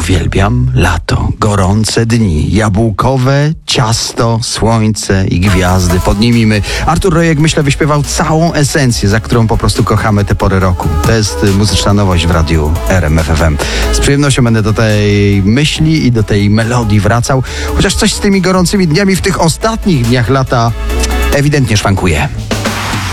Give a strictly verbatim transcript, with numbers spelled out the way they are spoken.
Uwielbiam lato, gorące dni, jabłkowe, ciasto, słońce i gwiazdy. Pod nimi my. Artur Rojek, myślę, wyśpiewał całą esencję, za którą po prostu kochamy te pory roku. To jest muzyczna nowość w radiu R M F F M. Z przyjemnością będę do tej myśli i do tej melodii wracał, chociaż coś z tymi gorącymi dniami w tych ostatnich dniach lata ewidentnie szwankuje.